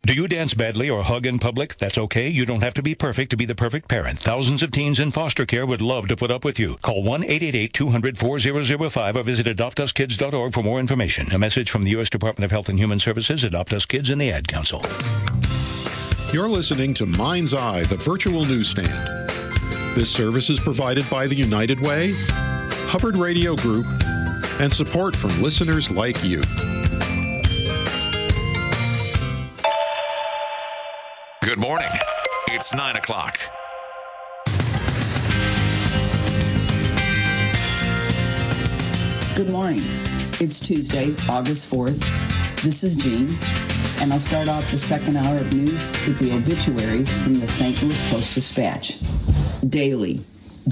Do you dance badly or hug in public? That's okay. You don't have to be perfect to be the perfect parent. Thousands of teens in foster care would love to put up with you. Call 1-888-200-4005 or visit adoptuskids.org for more information. A message from the U.S. Department of Health and Human Services, Adopt Us Kids, and the Ad Council. You're listening to Mind's Eye, the virtual newsstand. This service is provided by the United Way, Hubbard Radio Group, and support from listeners like you. Good morning. It's 9 o'clock. Good morning. It's Tuesday, August 4th. This is Jean, and I'll start off the second hour of news with the obituaries from the St. Louis Post-Dispatch. Daily,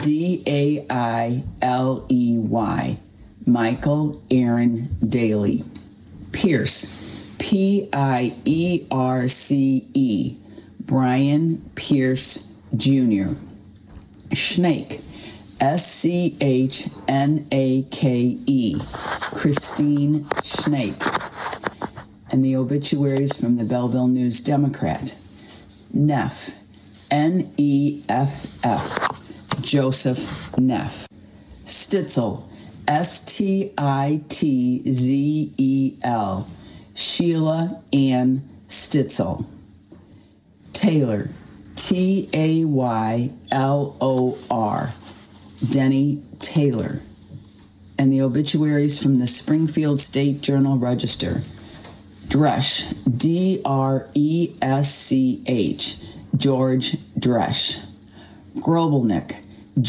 D-A-I-L-E-Y, Michael Aaron Daly. Pierce, P-I-E-R-C-E, Brian Pierce Jr. Snake, S-C-H-N-A-K-E, Christine Snake. And the obituaries from the Belleville News Democrat. Neff, N-E-F-F, Joseph Neff. Stitzel, S-T-I-T-Z-E-L, Sheila Ann Stitzel. Taylor, T-A-Y-L-O-R, Denny Taylor. And the obituaries from the Springfield State Journal-Register. Dresch, D-R-E-S-C-H, George Dresch. Grobelnik,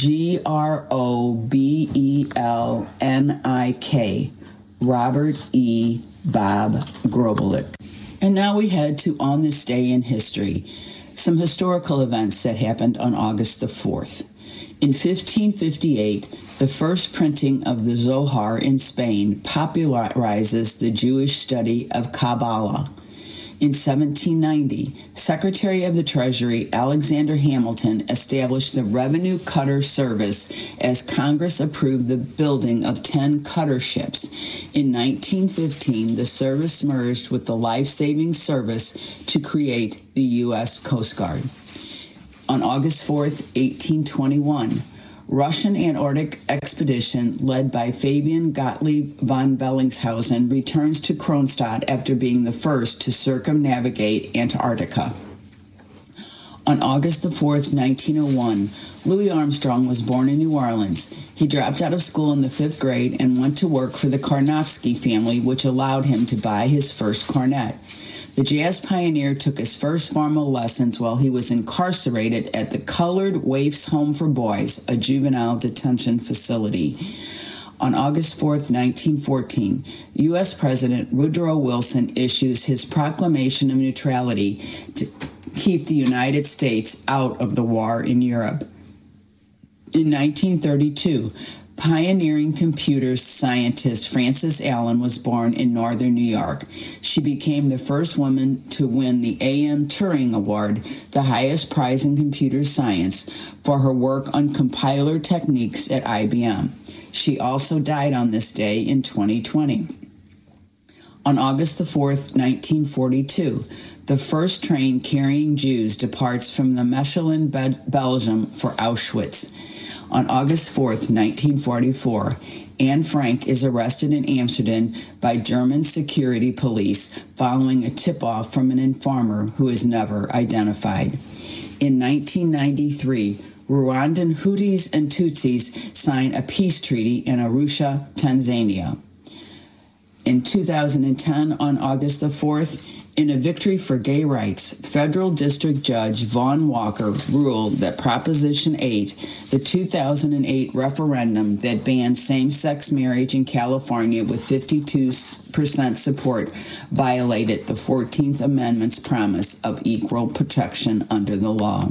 G-R-O-B-E-L-N-I-K, Robert E. Bob Grobelnik. And now we head to On This Day in History, some historical events that happened on August the 4th. In 1558, the first printing of the Zohar in Spain popularizes the Jewish study of Kabbalah. In 1790, Secretary of the Treasury Alexander Hamilton established the Revenue Cutter Service as Congress approved the building of 10 cutter ships. In 1915, the service merged with the Life-Saving Service to create the U.S. Coast Guard. On August 4th, 1821, Russian Antarctic expedition led by Fabian Gottlieb von Bellingshausen returns to Kronstadt after being the first to circumnavigate Antarctica. On August the 4th, 1901, Louis Armstrong was born in New Orleans. He dropped out of school in the 5th grade and went to work for the Karnofsky family, which allowed him to buy his first cornet. The jazz pioneer took his first formal lessons while he was incarcerated at the Colored Waifs Home for Boys, a juvenile detention facility. On August 4th, 1914, U.S. President Woodrow Wilson issues his proclamation of neutrality to keep the United States out of the war in Europe. In 1932, pioneering computer scientist Frances Allen was born in northern New York. She became the first woman to win the A.M. Turing Award, the highest prize in computer science, for her work on compiler techniques at IBM. She also died on this day in 2020. On August the 4th, 1942, the first train carrying Jews departs from the Mechelen, Belgium for Auschwitz. On August 4th, 1944, Anne Frank is arrested in Amsterdam by German security police following a tip-off from an informer who is never identified. In 1993, Rwandan Hutus and Tutsis sign a peace treaty in Arusha, Tanzania. In 2010, on August the 4th, in a victory for gay rights, federal district judge Vaughn Walker ruled that Proposition 8, the 2008 referendum that banned same-sex marriage in California with 52% support, violated the 14th Amendment's promise of equal protection under the law.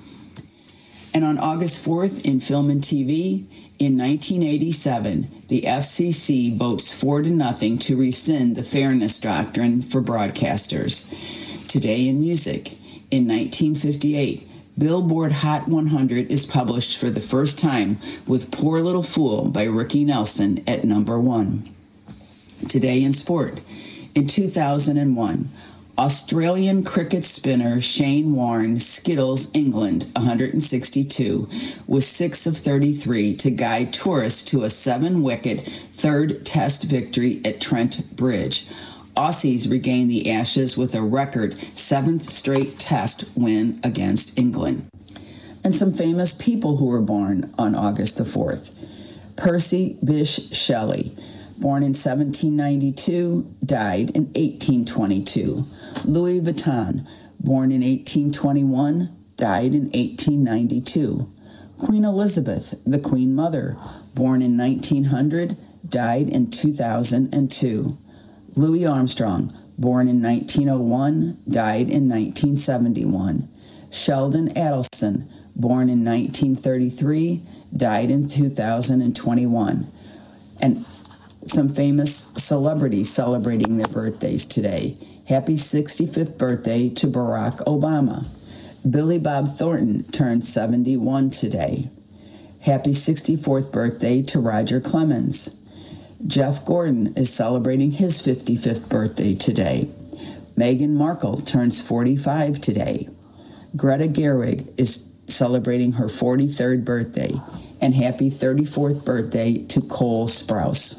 And on August 4th, in film and TV, in 1987, the FCC votes 4-0 to rescind the Fairness Doctrine for broadcasters. Today in music, in 1958, Billboard Hot 100 is published for the first time with Poor Little Fool by Ricky Nelson at number 1. Today in sport, in 2001, Australian cricket spinner Shane Warne skittles England 162 with 6 of 33 to guide tourists to a 7-wicket third test victory at Trent Bridge. Aussies regained the Ashes with a record 7th straight test win against England. And some famous people who were born on August the 4th. Percy Bysshe Shelley, born in 1792, died in 1822. Louis Vuitton, born in 1821, died in 1892. Queen Elizabeth, the Queen Mother, born in 1900, died in 2002. Louis Armstrong, born in 1901, died in 1971. Sheldon Adelson, born in 1933, died in 2021. And some famous celebrities celebrating their birthdays today. Happy 65th birthday to Barack Obama. Billy Bob Thornton turned 71 today. Happy 64th birthday to Roger Clemens. Jeff Gordon is celebrating his 55th birthday today. Meghan Markle turns 45 today. Greta Gerwig is celebrating her 43rd birthday. And happy 34th birthday to Cole Sprouse.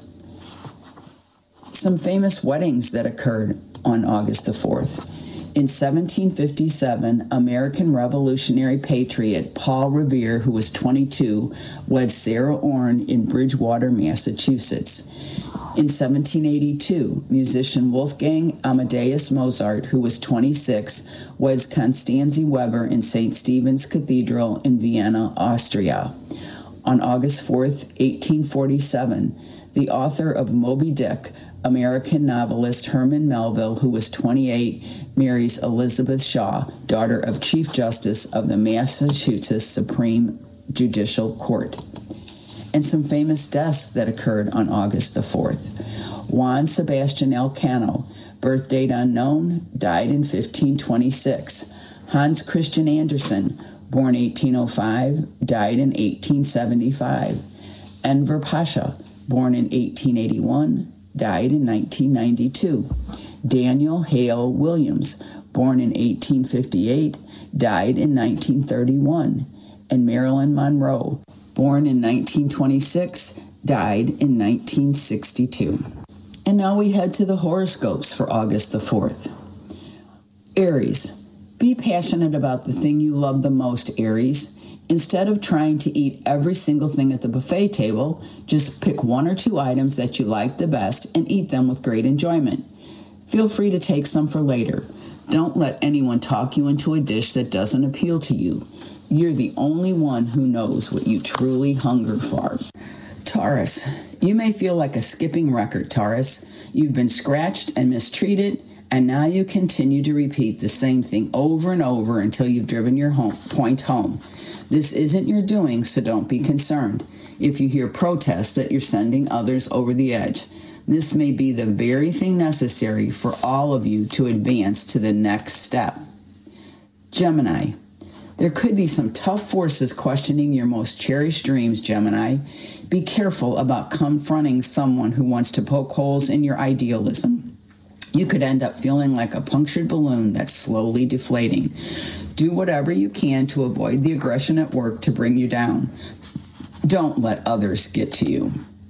Some famous weddings that occurred on August the 4th. In 1757, American Revolutionary patriot Paul Revere, who was 22, wed Sarah Orne in Bridgewater, Massachusetts. In 1782, musician Wolfgang Amadeus Mozart, who was 26, weds Constanze Weber in St. Stephen's Cathedral in Vienna, Austria. On August 4th, 1847, the author of Moby Dick, American novelist Herman Melville, who was 28, marries Elizabeth Shaw, daughter of Chief Justice of the Massachusetts Supreme Judicial Court. And some famous deaths that occurred on August the 4th. Juan Sebastian Elcano, birth date unknown, died in 1526. Hans Christian Andersen, born 1805, died in 1875. Enver Pasha, born in 1881, died in 1992. Daniel Hale Williams, born in 1858, died in 1931. And Marilyn Monroe, born in 1926, died in 1962. And now we head to the horoscopes for August the 4th. Aries, be passionate about the thing you love the most, Aries. Instead of trying to eat every single thing at the buffet table, just pick 1 or 2 items that you like the best and eat them with great enjoyment. Feel free to take some for later. Don't let anyone talk you into a dish that doesn't appeal to you. You're the only one who knows what you truly hunger for. Taurus, you may feel like a skipping record, Taurus. You've been scratched and mistreated, and now you continue to repeat the same thing over and over until you've driven your point home. This isn't your doing, so don't be concerned if you hear protests that you're sending others over the edge. This may be the very thing necessary for all of you to advance to the next step. Gemini, there could be some tough forces questioning your most cherished dreams, Gemini. Be careful about confronting someone who wants to poke holes in your idealism. You could end up feeling like a punctured balloon that's slowly deflating. Do whatever you can to avoid the aggression at work to bring you down. Don't let others get to you.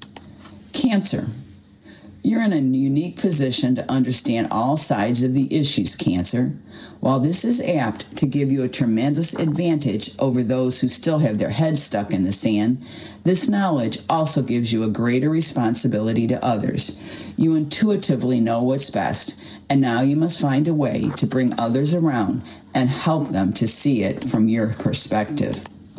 Cancer, you're in a unique position to understand all sides of the issues, Cancer. While this is apt to give you a tremendous advantage over those who still have their heads stuck in the sand, this knowledge also gives you a greater responsibility to others. You intuitively know what's best, and now you must find a way to bring others around and help them to see it from your perspective.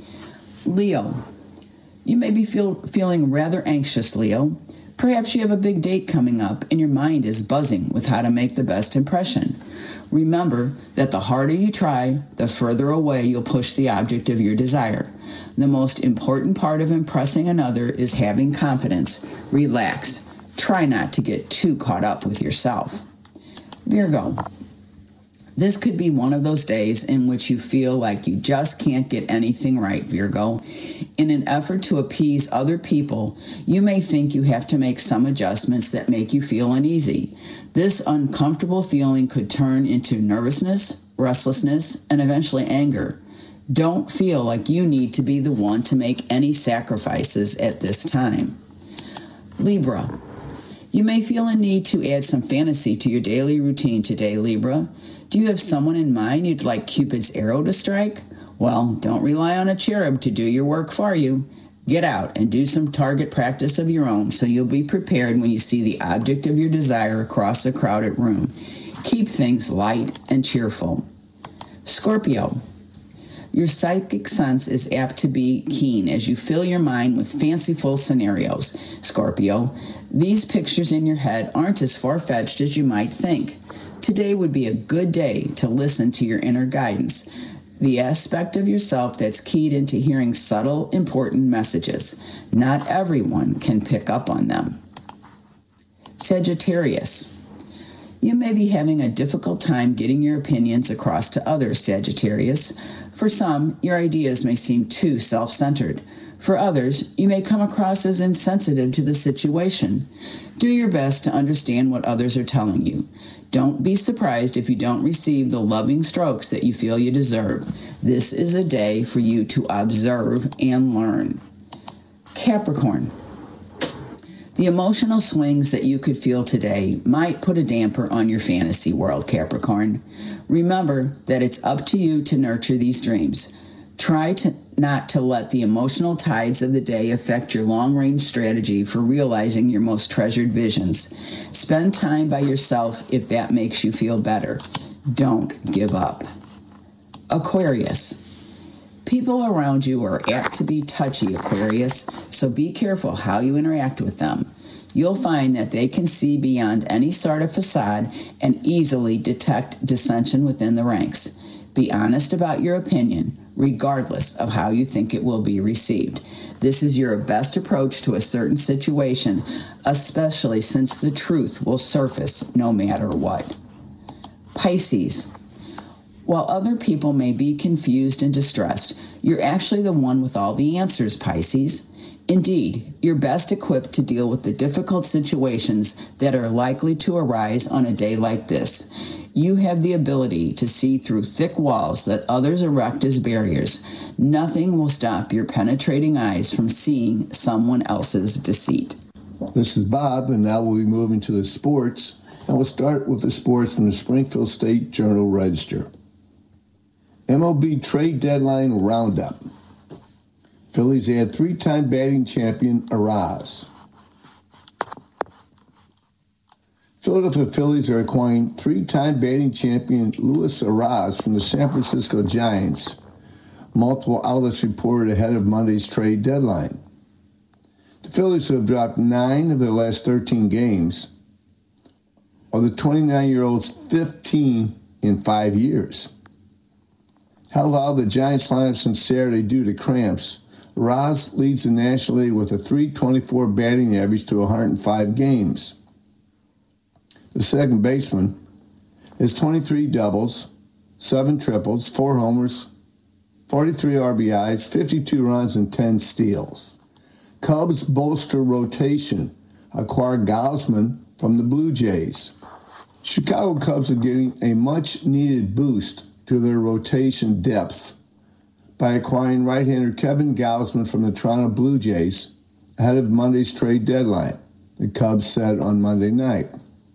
Leo, you may be feeling rather anxious, Leo. Perhaps you have a big date coming up and your mind is buzzing with how to make the best impression. Remember that the harder you try, the further away you'll push the object of your desire. The most important part of impressing another is having confidence. Relax. Try not to get too caught up with yourself. Virgo, This could be one of those days in which you feel like you just can't get anything right, Virgo. In an effort to appease other people, you may think you have to make some adjustments that make you feel uneasy. This uncomfortable feeling could turn into nervousness, restlessness, and eventually anger. Don't feel like you need to be the one to make any sacrifices at this time. Libra. You may feel a need to add some fantasy to your daily routine today, Libra. Do you have someone in mind you'd like Cupid's arrow to strike? Well, don't rely on a cherub to do your work for you. Get out and do some target practice of your own so you'll be prepared when you see the object of your desire across a crowded room. Keep things light and cheerful. Scorpio. Your psychic sense is apt to be keen as you fill your mind with fanciful scenarios. Scorpio, these pictures in your head aren't as far-fetched as you might think. Today would be a good day to listen to your inner guidance, the aspect of yourself that's keyed into hearing subtle, important messages. Not everyone can pick up on them. Sagittarius. You may be having a difficult time getting your opinions across to others, Sagittarius. For some, your ideas may seem too self-centered. For others, you may come across as insensitive to the situation. Do your best to understand what others are telling you. Don't be surprised if you don't receive the loving strokes that you feel you deserve. This is a day for you to observe and learn. Capricorn. The emotional swings that you could feel today might put a damper on your fantasy world, Capricorn. Remember that it's up to you to nurture these dreams. Try not to let the emotional tides of the day affect your long-range strategy for realizing your most treasured visions. Spend time by yourself if that makes you feel better. Don't give up. Aquarius. People around you are apt to be touchy, Aquarius, so be careful how you interact with them. You'll find that they can see beyond any sort of facade and easily detect dissension within the ranks. Be honest about your opinion, regardless of how you think it will be received. This is your best approach to a certain situation, especially since the truth will surface no matter what. Pisces. While other people may be confused and distressed, you're actually the one with all the answers, Pisces. Indeed, you're best equipped to deal with the difficult situations that are likely to arise on a day like this. You have the ability to see through thick walls that others erect as barriers. Nothing will stop your penetrating eyes from seeing someone else's deceit. This is Bob, and now we'll be moving to the sports. And we'll start with the sports from the Springfield State Journal-Register. MLB trade deadline roundup. Phillies add three-time batting champion Araz. Philadelphia Phillies are acquiring three-time batting champion Luis Araz from the San Francisco Giants. Multiple outlets reported ahead of Monday's trade deadline. The Phillies, who have dropped 9 of their last 13 games, are the 29-year-old's 15 in 5 years. Held out of the Giants lineup since Saturday due to cramps, Araz leads the National League with a .324 batting average to 105 games. The second baseman has 23 doubles, 7 triples, 4 homers, 43 RBIs, 52 runs, and 10 steals. Cubs bolster rotation, acquire Gausman from the Blue Jays. Chicago Cubs are getting a much-needed boost to their rotation depth by acquiring right-hander Kevin Gausman from the Toronto Blue Jays ahead of Monday's trade deadline, the Cubs said on Monday night.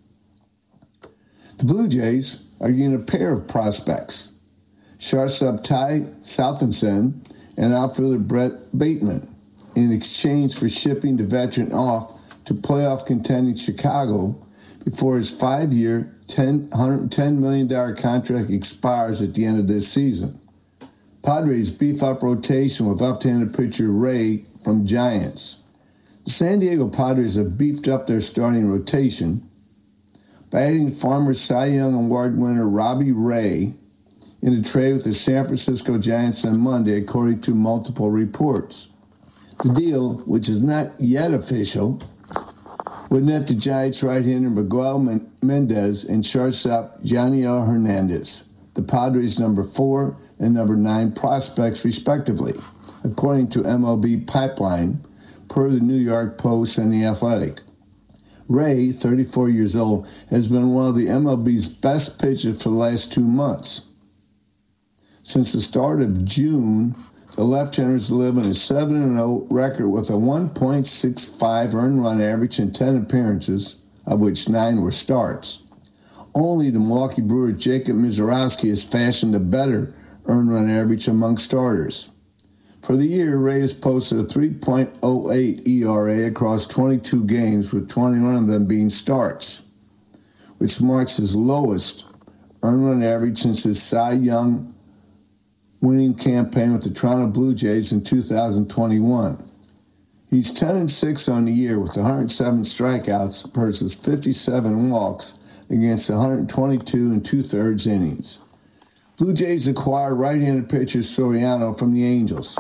The Blue Jays are getting a pair of prospects, shortstop Ty Southenson and outfielder Brett Bateman, in exchange for shipping the veteran off to playoff contending Chicago before his 5-year, $110 million contract expires at the end of this season. Padres beef up rotation with left-handed pitcher Ray from Giants. The San Diego Padres have beefed up their starting rotation by adding former Cy Young Award winner Robbie Ray in a trade with the San Francisco Giants on Monday, according to multiple reports. The deal, which is not yet official, would net the Giants right-hander Miguel Mendez and shortstop Janiel Hernandez. the Padres' number 4 and number 9 prospects, respectively, according to MLB Pipeline, per the New York Post and The Athletic. Ray, 34 years old, has been one of the MLB's best pitchers for the last 2 months. Since the start of June, the left-handers live in a 7-0 record with a 1.65 earned run average in 10 appearances, of which 9 were starts. Only the Milwaukee Brewers' Jacob Misiorowski has fashioned a better earned run average among starters. For the year, Ray has posted a 3.08 ERA across 22 games, with 21 of them being starts, which marks his lowest earned run average since his Cy Young winning campaign with the Toronto Blue Jays in 2021. He's 10-6 on the year with 107 strikeouts versus 57 walks against 122 2/3 innings. Blue Jays acquired right-handed pitcher Soriano from the Angels.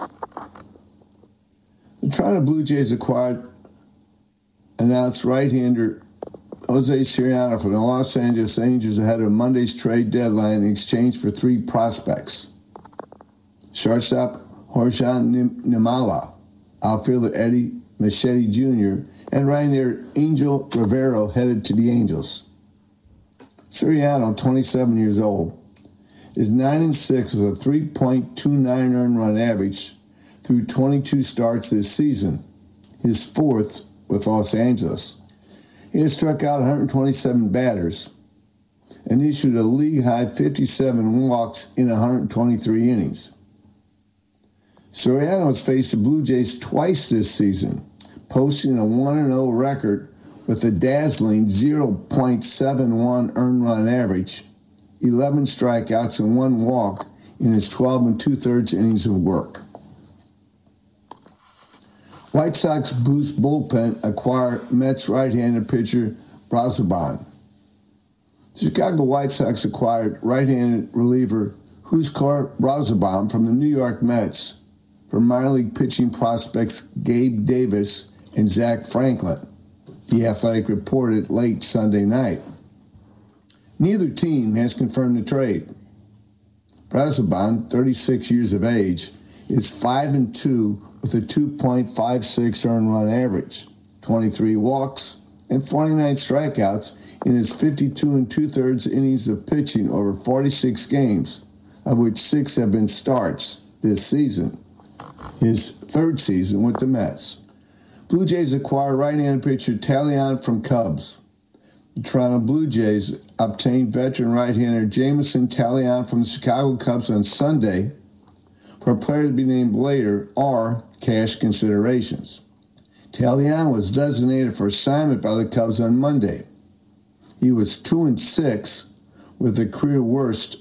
The Toronto Blue Jays announced right-hander Jose Soriano from the Los Angeles Angels ahead of Monday's trade deadline in exchange for 3 prospects: shortstop Horjan Nimala, outfielder Eddie Machete Jr., and right-hander Angel Rivero headed to the Angels. Soriano, 27 years old, is 9-6 with a 3.29 earned run average through 22 starts this season, his 4th with Los Angeles. He has struck out 127 batters and issued a league-high 57 walks in 123 innings. Soriano has faced the Blue Jays twice this season, posting a 1-0 record with a dazzling 0.71 earned run average, 11 strikeouts and 1 walk in his 12 2/3 innings of work. White Sox boost bullpen acquire Mets right-handed pitcher Brazoban. The Chicago White Sox acquired right-handed reliever Huascar Brazoban from the New York Mets for minor league pitching prospects Gabe Davis and Zach Franklin, The Athletic reported late Sunday night. Neither team has confirmed the trade. Brazoban, 36 years of age, is 5-2 with a 2.56 earned run average, 23 walks, and 49 strikeouts in his 52 2/3 innings of pitching over 46 games, of which 6 have been starts this season, his 3rd season with the Mets. Blue Jays acquire right-handed pitcher Talion from Cubs. The Toronto Blue Jays obtained veteran right-hander Jameson Talion from the Chicago Cubs on Sunday for a player to be named later or cash considerations. Talion was designated for assignment by the Cubs on Monday. He was 2-6 with a career worst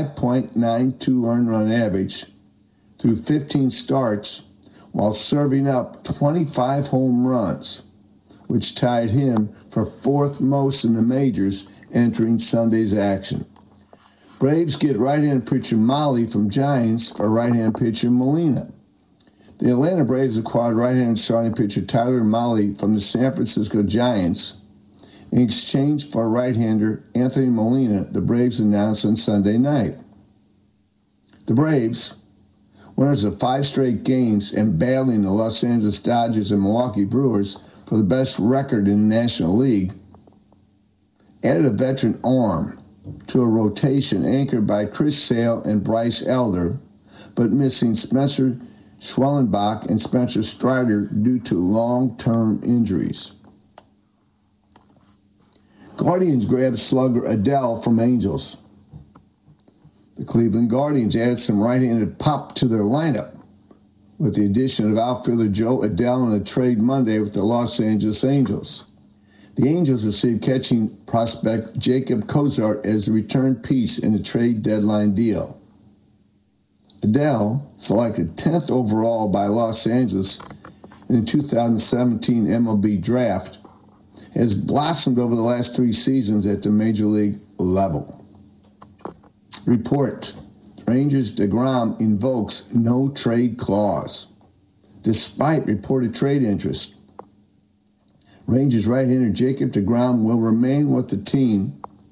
5.92 earned run average through 15 starts while serving up 25 home runs, which tied him for 4th most in the majors entering Sunday's action. Braves get right-hand pitcher Molly from Giants for right-hand pitcher Molina. The Atlanta Braves acquired right-hand starting pitcher Tyler Molly from the San Francisco Giants in exchange for right-hander Anthony Molina, the Braves announced on Sunday night. The Braves, winners of 5 straight games and battling the Los Angeles Dodgers and Milwaukee Brewers for the best record in the National League, added a veteran arm to a rotation anchored by Chris Sale and Bryce Elder, but missing Spencer Schwellenbach and Spencer Strider due to long-term injuries. Guardians grabbed slugger Adele from Angels. The Cleveland Guardians added some right-handed pop to their lineup with the addition of outfielder Joe Adele in a trade Monday with the Los Angeles Angels. The Angels received catching prospect Jacob Cozart as a return piece in a trade deadline deal. Adele, selected 10th overall by Los Angeles in the 2017 MLB draft, has blossomed over the last 3 seasons at the major league level. Report: Rangers DeGrom invokes no trade clause. Despite reported trade interest, Rangers right-hander Jacob DeGrom will remain with the team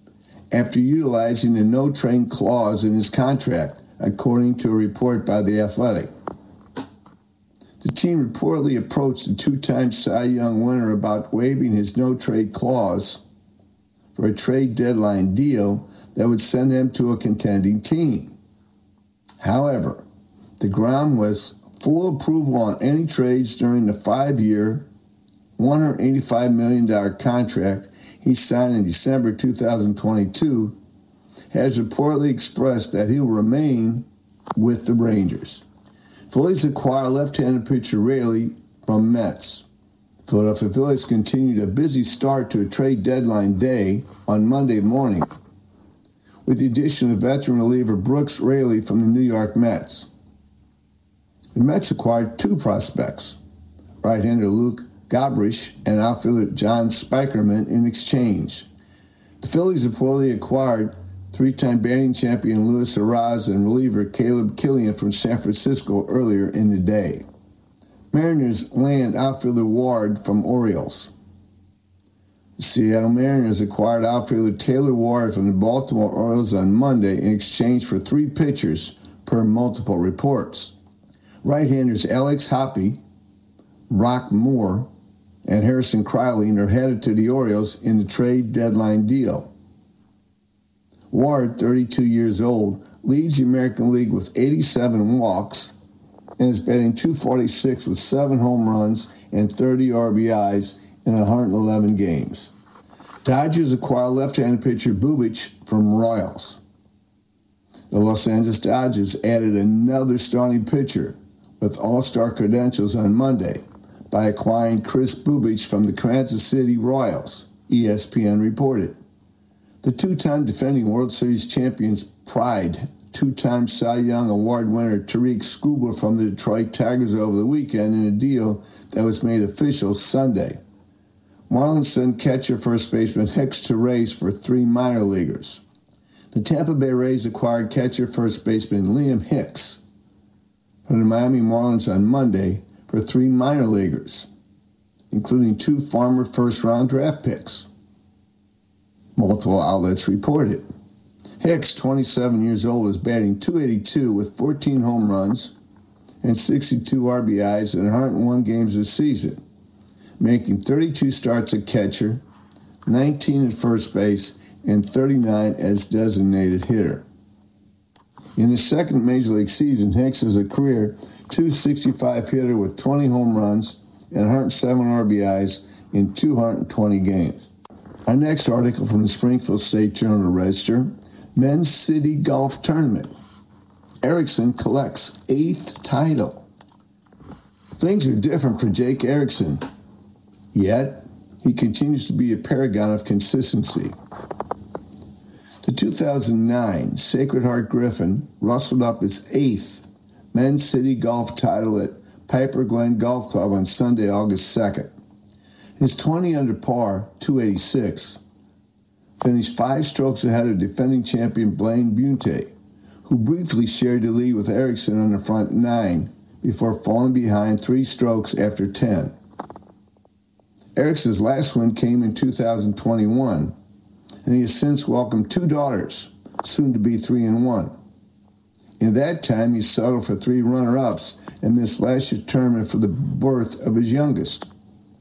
after utilizing a no-trade clause in his contract, according to a report by The Athletic. The team reportedly approached the two-time Cy Young winner about waiving his no-trade clause for a trade deadline deal that would send him to a contending team. However, DeGrom was full approval on any trades during the 5-year, $185 million contract he signed in December 2022, has reportedly expressed that he will remain with the Rangers. Phillies acquire left-handed pitcher Raley from Mets. Philadelphia Phillies continued a busy start to a trade deadline day on Monday morning with the addition of veteran reliever Brooks Raley from the New York Mets. The Mets acquired two prospects, right-hander Luke Gabrich and outfielder John Spikerman, in exchange. The Phillies reportedly acquired three-time batting champion Luis Arraez and reliever Caleb Killian from San Francisco earlier in the day. Mariners land outfielder Ward from Orioles. The Seattle Mariners acquired outfielder Taylor Ward from the Baltimore Orioles on Monday in exchange for three pitchers, per multiple reports. Right-handers Alex Hoppe, Brock Moore, and Harrison Kryling are headed to the Orioles in the trade deadline deal. Ward, 32 years old, leads the American League with 87 walks and is batting .246 with 7 home runs and 30 RBIs in 111 games. Dodgers acquire left-handed pitcher Bubic from Royals. The Los Angeles Dodgers added another starting pitcher with all-star credentials on Monday by acquiring Chris Bubic from the Kansas City Royals, ESPN reported. The two-time defending World Series champions pride two-time Cy Young Award winner Tariq Skubal from the Detroit Tigers over the weekend in a deal that was made official Sunday. Marlins sent catcher first baseman Hicks to Rays for 3 minor leaguers. The Tampa Bay Rays acquired catcher first baseman Liam Hicks from the Miami Marlins on Monday for 3 minor leaguers, including 2 former first-round draft picks. Multiple outlets reported. Hicks, 27 years old, is batting .282 with 14 home runs and 62 RBIs in 101 games this season, making 32 starts at catcher, 19 at first base, and 39 as designated hitter. In his second Major League season, Hicks is a career .265 hitter with 20 home runs and 107 RBIs in 220 games. Our next article from the Springfield State Journal-Register, Men's City Golf Tournament. Erickson collects 8th title. Things are different for Jake Erickson, yet he continues to be a paragon of consistency. The 2009 Sacred Heart Griffin rustled up his 8th Men's City Golf title at Piper Glen Golf Club on Sunday, August 2nd. His 20 under par, .286, finished 5 strokes ahead of defending champion Blaine Bunte, who briefly shared the lead with Erickson on the front 9 before falling behind 3 strokes after 10. Erickson's last win came in 2021, and he has since welcomed 2 daughters, soon to be 3 and 1. In that time, he settled for 3 runner-ups and missed last year's tournament for the birth of his youngest.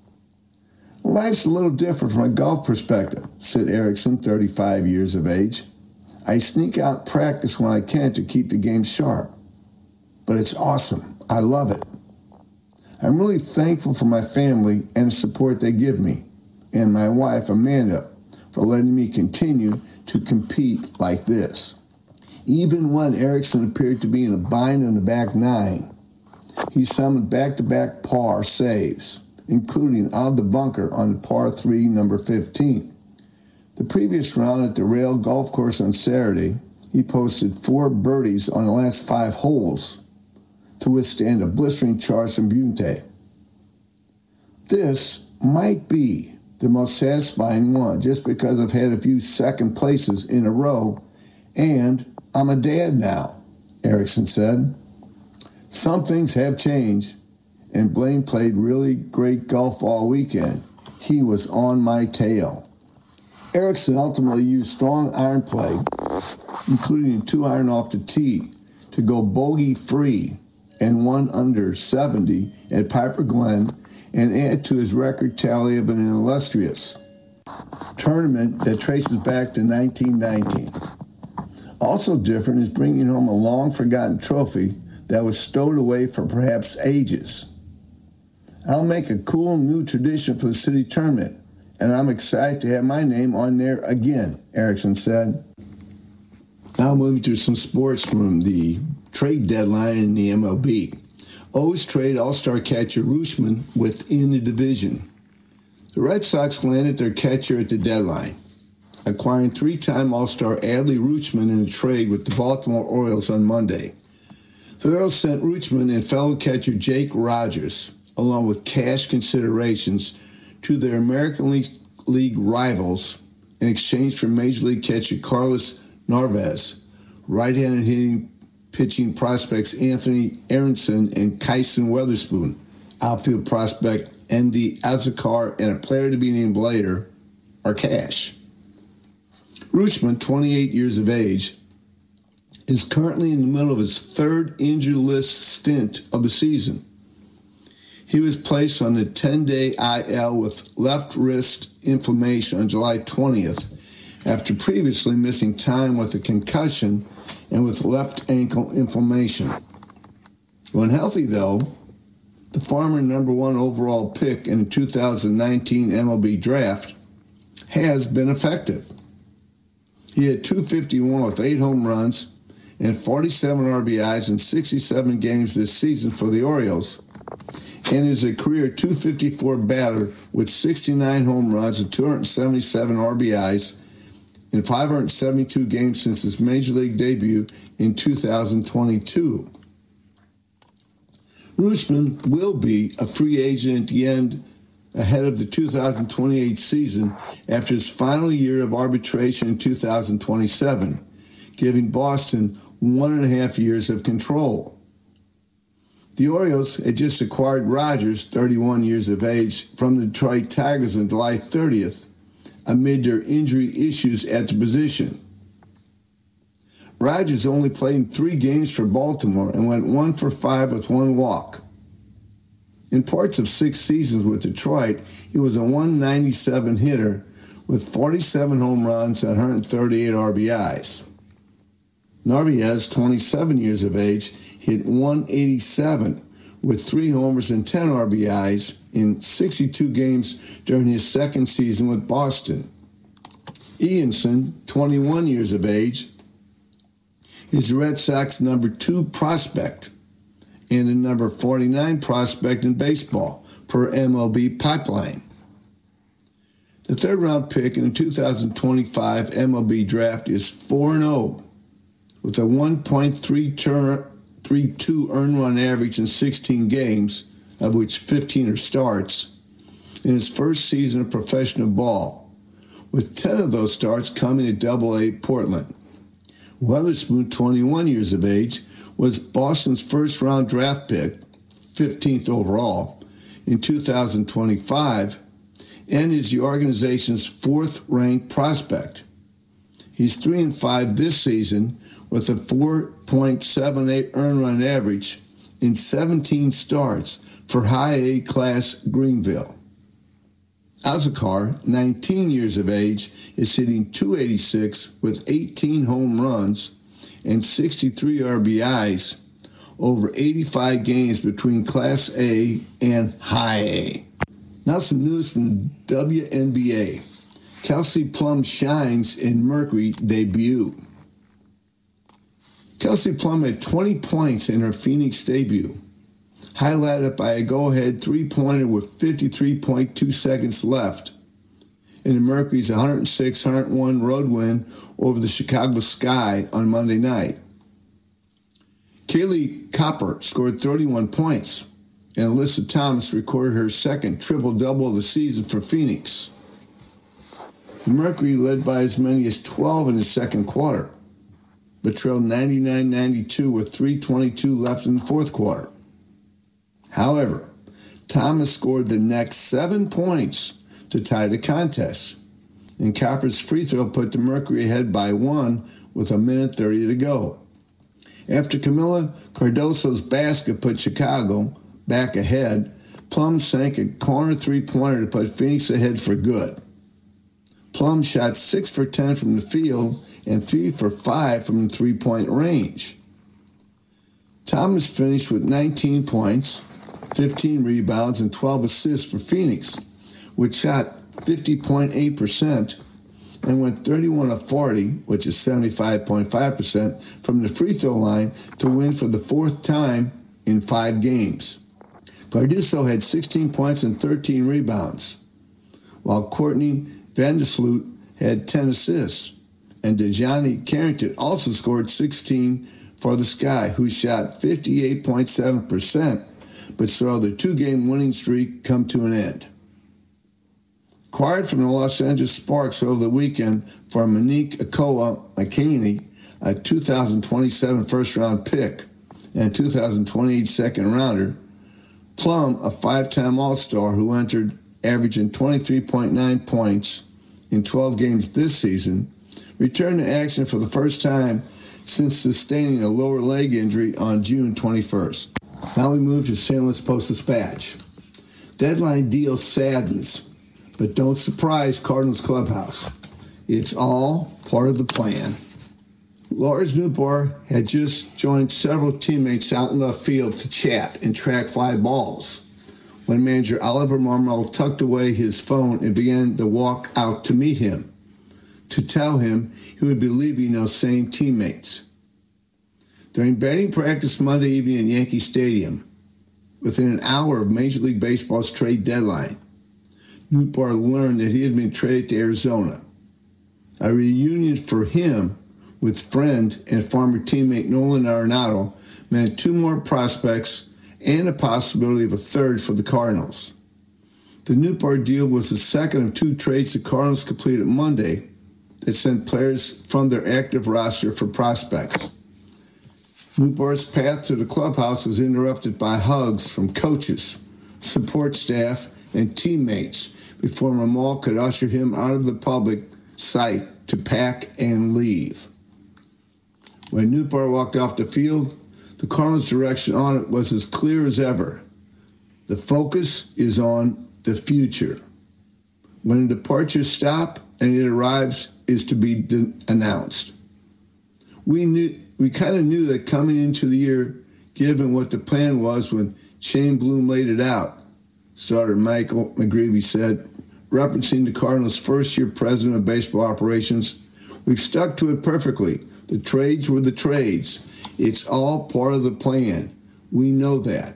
Life's a little different from a golf perspective, said Erickson, 35 years of age. I sneak out and practice when I can to keep the game sharp. But it's awesome. I love it. I'm really thankful for my family and the support they give me, and my wife, Amanda, for letting me continue to compete like this. Even when Erickson appeared to be in a bind on the back 9, he summoned back-to-back par saves, including out of the bunker on the par 3, number 15. The previous round at the Rail Golf Course on Saturday, he posted 4 birdies on the last 5 holes to withstand a blistering charge from Bunte. This might be the most satisfying one, just because I've had a few second places in a row, and I'm a dad now, Erickson said. Some things have changed, and Blaine played really great golf all weekend. He was on my tail. Erickson ultimately used strong iron play, including a 2-iron off the tee, to go bogey-free and 1 under 70 at Piper Glen and add to his record tally of an illustrious tournament that traces back to 1919. Also different is bringing home a long-forgotten trophy that was stowed away for perhaps ages. I'll make a cool new tradition for the city tournament, and I'm excited to have my name on there again, Erickson said. Now moving to some sports from the trade deadline in the MLB. O's trade all-star catcher Rutschman within the division. The Red Sox landed their catcher at the deadline, acquiring 3-time all-star Adley Rutschman in a trade with the Baltimore Orioles on Monday. The Orioles sent Rutschman and fellow catcher Jake Rogers, along with cash considerations, to their American League rivals in exchange for Major League catcher Carlos Narvaez, right-handed hitting pitching prospects Anthony Aronson and Kyson Weatherspoon, outfield prospect Andy Azakar, and a player to be named later, are cash. Rutschman, 28 years of age, is currently in the middle of his third injury list stint of the season. He was placed on the 10-day IL with left wrist inflammation on July 20th after previously missing time with a concussion and with left ankle inflammation. When healthy, though, the former number 1 overall pick in the 2019 MLB draft has been effective. He had .251 with 8 home runs and 47 RBIs in 67 games this season for the Orioles, and is a career .254 batter with 69 home runs and 277 RBIs in 572 games since his Major League debut in 2022. Rutschman will be a free agent at the end ahead of the 2028 season after his final year of arbitration in 2027, giving Boston 1.5 years of control. The Orioles had just acquired Rogers, 31 years of age, from the Detroit Tigers on July 30th amid their injury issues at the position. Rogers only played in 3 games for Baltimore and went 1 for 5 with 1 walk. In parts of 6 seasons with Detroit, he was a .197 hitter with 47 home runs and 138 RBIs. Narvaez, 27 years of age, hit .187 with 3 homers and 10 RBIs in 62 games during his second season with Boston. Ianson, 21 years of age, is the Red Sox number 2 prospect and the number 49 prospect in baseball per MLB Pipeline. The third-round pick in the 2025 MLB draft is 4-0 with a 1.332 earned run average in 16 games, of which 15 are starts, in his first season of professional ball, with 10 of those starts coming at AA Portland. Weatherspoon, 21 years of age, was Boston's first-round draft pick, 15th overall, in 2025, and is the organization's 4th-ranked prospect. He's 3-5 this season with a 4.78 earned run average in 17 starts for high A class Greenville. Azakar, 19 years of age, is hitting .286 with 18 home runs and 63 RBIs over 85 games between Class A and High A. Now some news from the WNBA. Kelsey Plum shines in Mercury debut. Kelsey Plum had 20 points in her Phoenix debut, highlighted by a go-ahead 3-pointer with 53.2 seconds left in the Mercury's 106-101 road win over the Chicago Sky on Monday night. Kaylee Copper scored 31 points, and Alyssa Thomas recorded her second triple-double of the season for Phoenix. The Mercury led by as many as 12 in the second quarter, but trailed 99-92 with 3:22 left in the fourth quarter. However, Thomas scored the next 7 points to tie the contest, and Copper's free throw put the Mercury ahead by 1 with 1:30 to go. After Camila Cardoso's basket put Chicago back ahead, Plum sank a corner three-pointer to put Phoenix ahead for good. Plum shot 6 for 10 from the field and 3 for 5 from the three-point range. Thomas finished with 19 points, 15 rebounds, and 12 assists for Phoenix, which shot 50.8% and went 31 of 40, which is 75.5%, from the free throw line to win for the fourth time in 5 games. Cardoso had 16 points and 13 rebounds, while Courtney Vandersloot had 10 assists, and Dejounte Carrington also scored 16 for the Sky, who shot 58.7%, but saw the 2-game winning streak come to an end. Acquired from the Los Angeles Sparks over the weekend for Monique Akoa McKinney, a 2027 first-round pick and a 2028 second-rounder, Plum, a 5-time All-Star who entered averaging 23.9 points in 12 games this season, returned to action for the first time since sustaining a lower leg injury on June 21st. Now we move to St. Louis Post-Dispatch. Deadline deal saddens, but don't surprise Cardinals clubhouse. It's all part of the plan. Lars Nootbaar had just joined several teammates out in left field to chat and track fly balls when manager Oliver Marmol tucked away his phone and began to walk out to meet him, to tell him he would be leaving those same teammates. During batting practice Monday evening at Yankee Stadium, within an hour of Major League Baseball's trade deadline, Nootbaar learned that he had been traded to Arizona. A reunion for him with friend and former teammate Nolan Arenado meant 2 more prospects and a possibility of a third for the Cardinals. The Nootbaar deal was the second of 2 trades the Cardinals completed Monday that sent players from their active roster for prospects. Nootbaar's path to the clubhouse was interrupted by hugs from coaches, support staff, and teammates before Marmol could usher him out of the public sight to pack and leave. When Nootbaar walked off the field, the Cardinals' direction on it was as clear as ever. The focus is on the future. When a departure stop and it arrives is to be announced. We kind of knew that coming into the year, given what the plan was when Shane Bloom laid it out, starter Michael McGreevy said, referencing the Cardinals' first-year president of baseball operations. We've stuck to it perfectly. The trades were the trades. It's all part of the plan. We know that.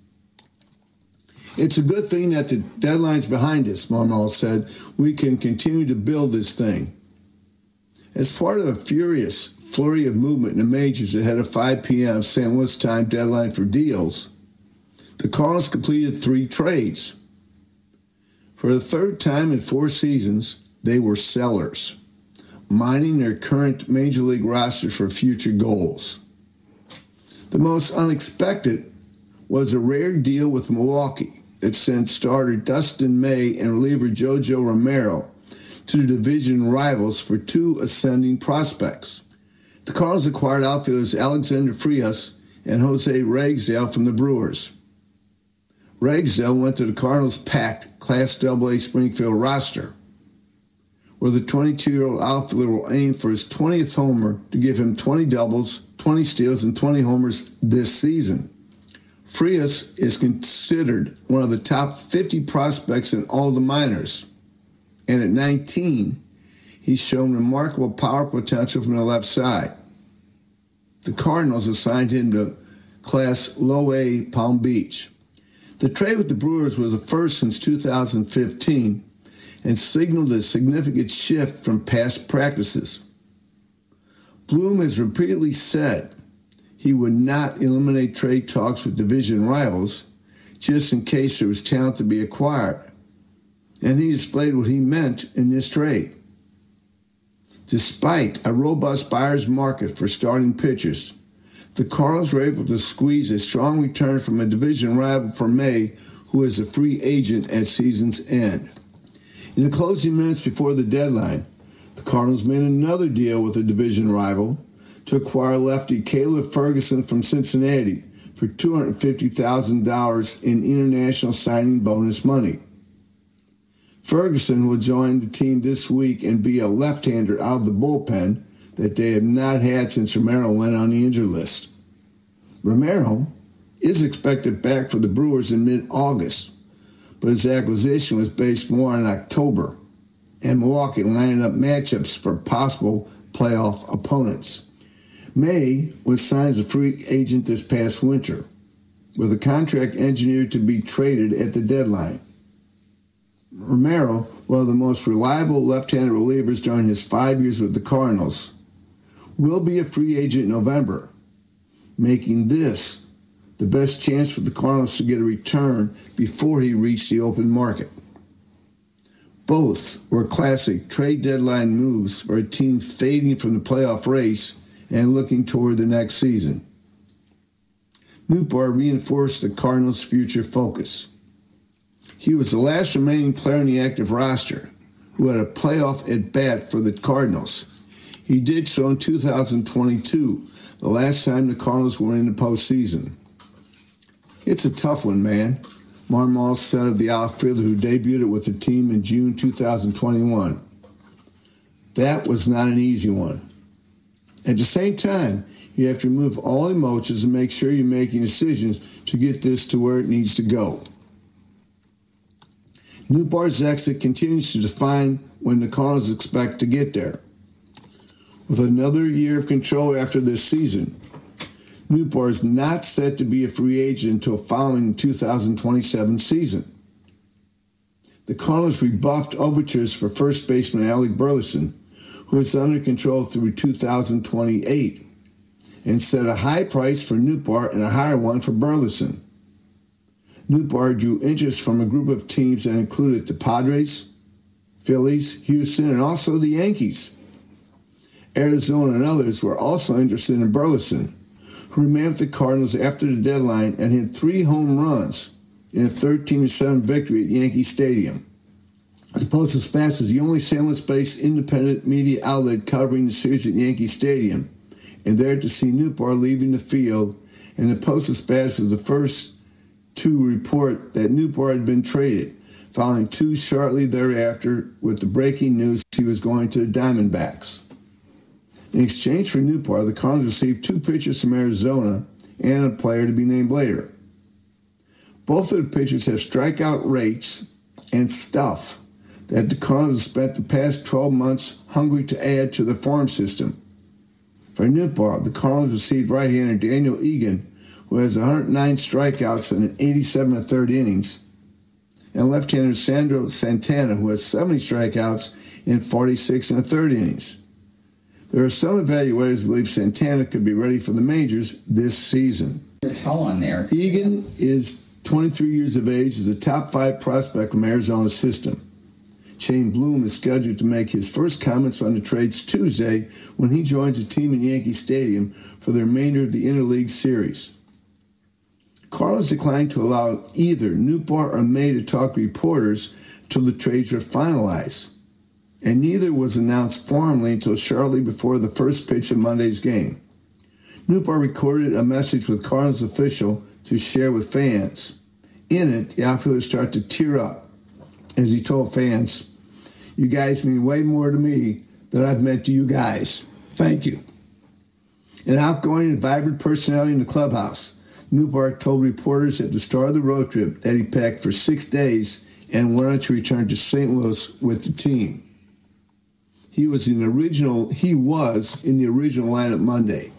It's a good thing that the deadline's behind us, Marmol said. We can continue to build this thing. As part of a furious flurry of movement in the majors ahead of 5 p.m. St. Louis time deadline for deals, the Cardinals completed 3 trades. For the third time in 4 seasons, they were sellers, mining their current Major League roster for future goals. The most unexpected was a rare deal with Milwaukee that sent starter Dustin May and reliever Jojo Romero to the division rivals for 2 ascending prospects. The Cardinals acquired outfielders Alexander Frias and Jose Ragsdale from the Brewers. Ragsdale went to the Cardinals' packed Class AA Springfield roster, where the 22-year-old outfielder will aim for his 20th homer to give him 20 doubles, 20 steals, and 20 homers this season. Frias is considered one of the top 50 prospects in all the minors, and at 19, he's shown remarkable power potential from the left side. The Cardinals assigned him to Class Low A Palm Beach. The trade with the Brewers was the first since 2015 and signaled a significant shift from past practices. Bloom has repeatedly said he would not eliminate trade talks with division rivals just in case there was talent to be acquired, and he displayed what he meant in this trade. Despite a robust buyer's market for starting pitchers, the Cardinals were able to squeeze a strong return from a division rival for May, who is a free agent at season's end. In the closing minutes before the deadline, the Cardinals made another deal with a division rival to acquire lefty Caleb Ferguson from Cincinnati for $250,000 in international signing bonus money. Ferguson will join the team this week and be a left-hander out of the bullpen that they have not had since Romero went on the injured list. Romero is expected back for the Brewers in mid-August, but his acquisition was based more on October and Milwaukee lining up matchups for possible playoff opponents. May was signed as a free agent this past winter, with a contract engineered to be traded at the deadline. Romero, one of the most reliable left-handed relievers during his 5 years with the Cardinals, will be a free agent in November, making this the best chance for the Cardinals to get a return before he reached the open market. Both were classic trade deadline moves for a team fading from the playoff race and looking toward the next season. Nootbaar reinforced the Cardinals' future focus. He was the last remaining player on the active roster who had a playoff at-bat for the Cardinals. He did so in 2022, the last time the Cardinals were in the postseason. It's a tough one, man, Marmol said of the outfielder who debuted with the team in June 2021. That was not an easy one. At the same time, you have to remove all emotions and make sure you're making decisions to get this to where it needs to go. Nootbaar's exit continues to define when the Cardinals expect to get there. With another year of control after this season, Nootbaar is not set to be a free agent until following the 2027 season. The Cardinals rebuffed overtures for first baseman Alec Burleson, who is under control through 2028, and set a high price for Nootbaar and a higher one for Burleson. Nootbaar drew interest from a group of teams that included the Padres, Phillies, Houston, and also the Yankees. Arizona and others were also interested in Burleson, who remained with the Cardinals after the deadline and hit 3 home runs in a 13-7 victory at Yankee Stadium. The Post-Dispatch was the only St. Louis-based independent media outlet covering the series at Yankee Stadium, and there to see Nootbaar leaving the field, and the Post-Dispatch was the first to report that Nootbaar had been traded, following 2 shortly thereafter with the breaking news he was going to the Diamondbacks. In exchange for Nootbaar, the Cardinals received 2 pitchers from Arizona and a player to be named later. Both of the pitchers have strikeout rates and stuff that the Cardinals have spent the past 12 months hungry to add to the farm system. For Nootbaar, the Cardinals received right-hander Daniel Egan, who has 109 strikeouts in 87 1/3 innings, and left-hander Sandro Santana, who has 70 strikeouts in 46 1/3 innings. There are some evaluators who believe Santana could be ready for the majors this season. Tell on there. Egan is 23 years of age, is a top 5 prospect from Arizona's system. Shane Bloom is scheduled to make his first comments on the trades Tuesday when he joins the team in Yankee Stadium for the remainder of the Interleague Series. Cardinals declined to allow either Nootbaar or May to talk to reporters until the trades were finalized, and neither was announced formally until shortly before the first pitch of Monday's game. Nootbaar recorded a message with Cardinals official to share with fans. In it, the outfielder started to tear up as he told fans, "You guys mean way more to me than I've meant to you guys. Thank you." An outgoing and vibrant personality in the clubhouse, Nootbaar told reporters at the start of the road trip that he packed for 6 days and wanted to return to St. Louis with the team. He was in the original lineup Monday.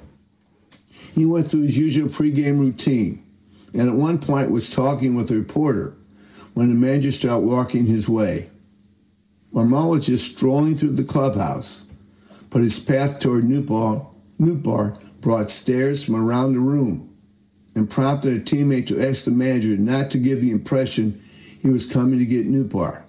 He went through his usual pregame routine, and at one point was talking with a reporter when the manager started walking his way. Marmol was just strolling through the clubhouse, but his path toward Nootbaar brought stares from around the room and prompted a teammate to ask the manager not to give the impression he was coming to get Nootbaar.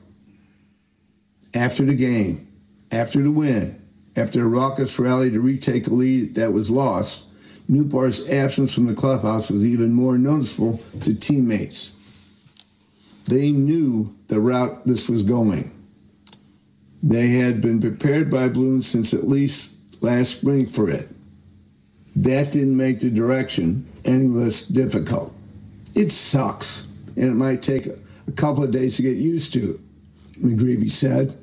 After the game, after the win, after a raucous rally to retake a lead that was lost, Nootbaar's absence from the clubhouse was even more noticeable to teammates. They knew the route this was going. They had been prepared by Bloom since at least last spring for it. That didn't make the direction any less difficult. It sucks, and it might take a couple of days to get used to, McGreevy said.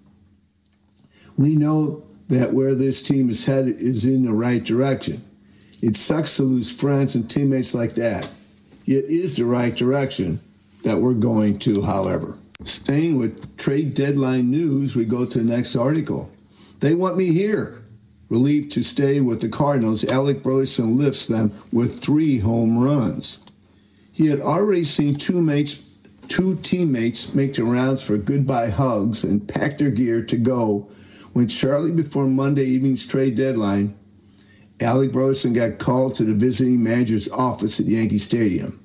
We know that where this team is headed is in the right direction. It sucks to lose friends and teammates like that. It is the right direction that we're going to, however. Staying with trade deadline news, we go to the next article. They want me here. Relieved to stay with the Cardinals, Alec Burleson lifts them with 3 home runs. He had already seen two teammates make the rounds for goodbye hugs and pack their gear to go when shortly before Monday evening's trade deadline, Alec Burleson got called to the visiting manager's office at Yankee Stadium.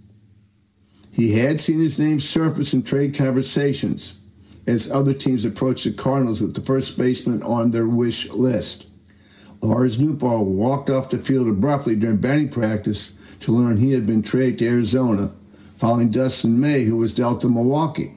He had seen his name surface in trade conversations as other teams approached the Cardinals with the first baseman on their wish list. Lars Nootbaar walked off the field abruptly during batting practice to learn he had been traded to Arizona, following Dustin May, who was dealt to Milwaukee.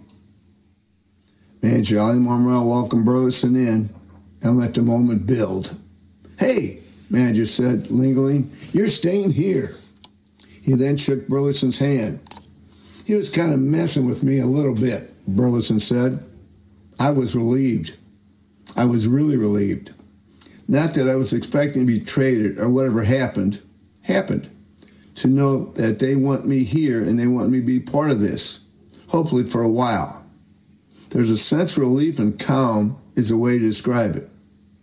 Manager Ali Marmol welcomed Burleson in and let the moment build. "Hey," manager said, lingering, "you're staying here." He then shook Burleson's hand. "He was kind of messing with me a little bit," Burleson said. "I was relieved. I was really relieved. Not that I was expecting to be traded or whatever happened. To know that they want me here and they want me to be part of this, hopefully for a while. There's a sense of relief and calm is a way to describe it."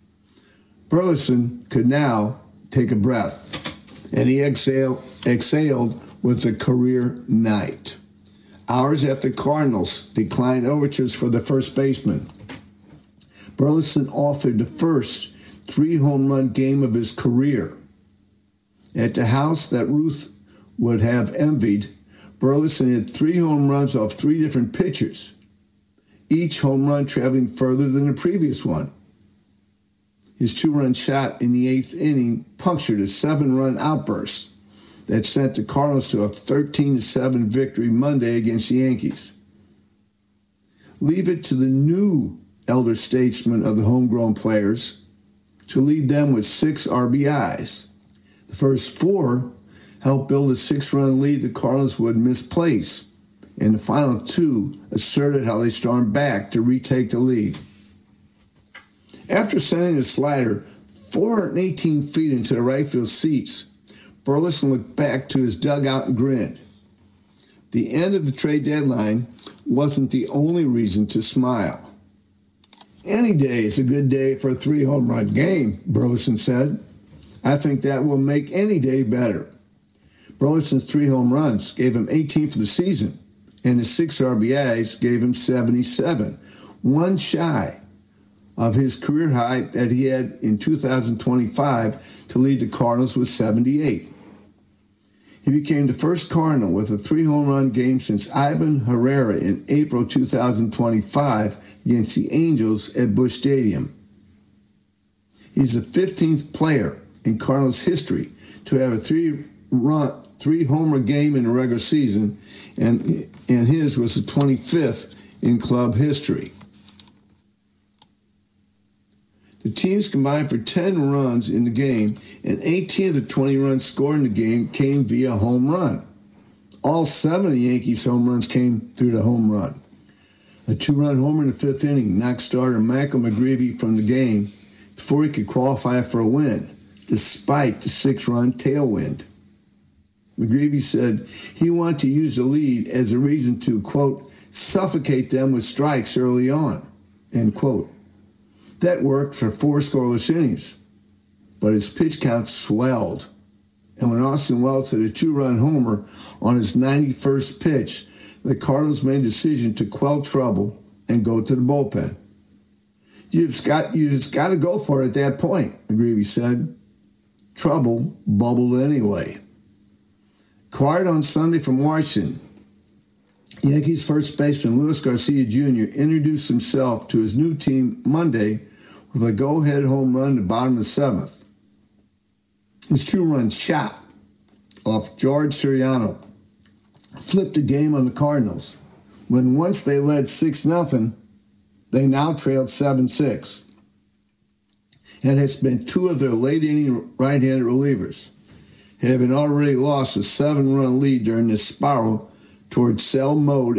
Burleson could now take a breath, and he exhaled with a career night. Hours after Cardinals declined overtures for the first baseman, Burleson authored the first 3-home run game of his career. At the house that Ruth would have envied, Burleson had 3 home runs off 3 different pitchers, each home run traveling further than the previous one. His 2-run shot in the 8th inning punctured a 7-run outburst that sent the Cardinals to a 13-7 victory Monday against the Yankees. Leave it to the new elder statesman of the homegrown players to lead them with 6 RBIs. The first 4 helped build a 6-run lead the Cardinals would misplace, and the final 2 asserted how they stormed back to retake the lead. After sending a slider 418 feet into the right field seats, Burleson looked back to his dugout and grinned. The end of the trade deadline wasn't the only reason to smile. "Any day is a good day for a 3-home run game," Burleson said. "I think that will make any day better." Burleson's 3 home runs gave him 18 for the season, and his 6 RBIs gave him 77, one shy of his career high that he had in 2025 to lead the Cardinals with 78. He became the first Cardinal with a 3-home run game since Ivan Herrera in April 2025 against the Angels at Busch Stadium. He's the 15th player in Cardinals history to have a 3-homer game in the regular season, and his was the 25th in club history. The teams combined for 10 runs in the game, and 18 of the 20 runs scored in the game came via home run. All 7 of the Yankees' home runs came through the home run. A 2-run homer in the 5th inning knocked starter Michael McGreevy from the game before he could qualify for a win, despite the 6-run tailwind. McGreevy said he wanted to use the lead as a reason to, quote, suffocate them with strikes early on, end quote. That worked for 4 scoreless innings, but his pitch count swelled. And when Austin Wells hit a 2-run homer on his 91st pitch, the Cardinals made a decision to quell trouble and go to the bullpen. You just got to go for it at that point, McGreevy said. Trouble bubbled anyway. Quiet on Sunday from Washington, Yankees first baseman Luis Garcia Jr. introduced himself to his new team Monday with a go-ahead home run in the bottom of the 7th. His 2-run shot off George Soriano flipped the game on the Cardinals, when once they led 6-0, they now trailed 7-6. And it's been two of their late-inning right-handed relievers, having already lost a 7-run lead during this spiral towards sell mode